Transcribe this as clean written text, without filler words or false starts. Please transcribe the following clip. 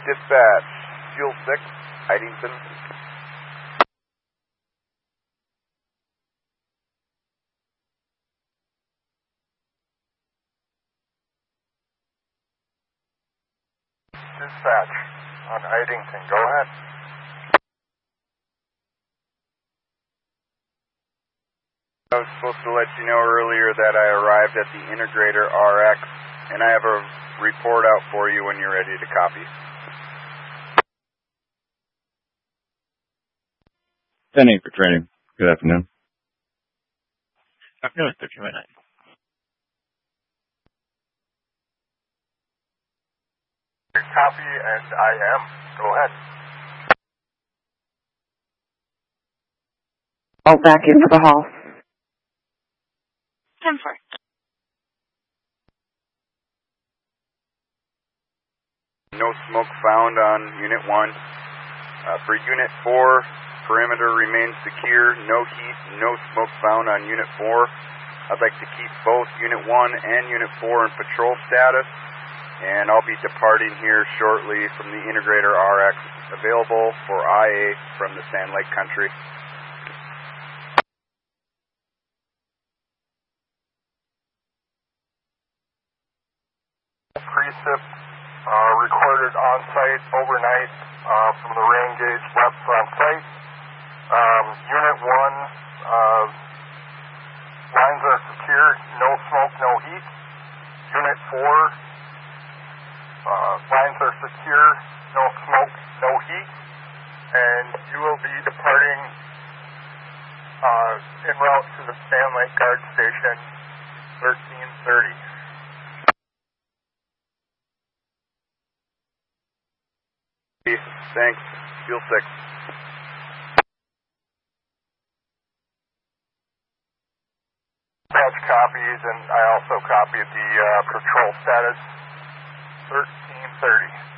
Dispatch, Fuel 6, Idington. Dispatch on Idington, go ahead. I was supposed to let you know earlier that I arrived at the Integrator RX, and I have a report out for you when you're ready to copy. 10-8 for training. Good afternoon. Afternoon, 13-9. Copy, and I am. Go ahead. Oh, back into the hall. 10-4. No smoke found on Unit 1. For Unit 4, perimeter remains secure. No heat, no smoke found on Unit 4. I'd like to keep both Unit 1 and Unit 4 in patrol status, and I'll be departing here shortly from the Integrator RX, available for IA from the Sand Lake country. Precip recorded on site overnight from the rain gauge left on site. Unit 1, lines are secure, no smoke, no heat. Unit 4, lines are secure, no smoke, no heat. And you will be departing en route to the Sand Lake Guard Station, 1330. Thanks. Fuel 6. Dispatch copies, and I also copied the patrol status, 1330.